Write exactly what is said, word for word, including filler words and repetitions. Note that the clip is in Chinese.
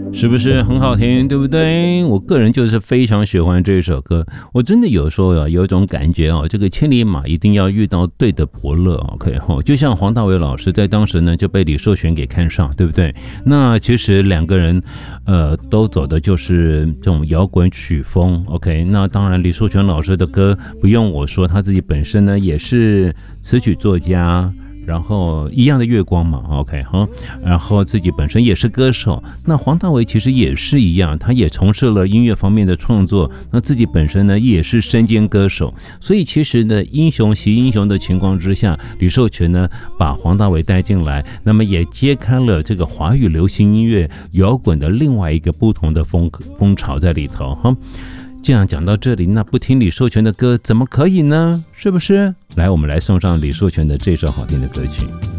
是不是很好听，对不对？我个人就是非常喜欢这首歌，我真的有时候啊，有一种感觉哦，这个千里马一定要遇到对的伯乐 ，OK 哈，就像黄大炜老师在当时呢就被李寿全给看上，对不对？那其实两个人，呃，都走的就是这种摇滚曲风 ，OK。那当然，李寿全老师的歌不用我说，他自己本身呢也是词曲作家。然后一样的月光嘛 ，OK 哈，然后自己本身也是歌手。那黄大炜其实也是一样，他也从事了音乐方面的创作。那自己本身呢也是身兼歌手，所以其实呢，英雄惜英雄的情况之下，李寿全呢把黄大炜带进来，那么也揭开了这个华语流行音乐摇滚的另外一个不同的风风潮在里头哈。这样讲到这里，那不听李寿全的歌怎么可以呢？是不是？来，我们来送上李寿全的这首好听的歌曲。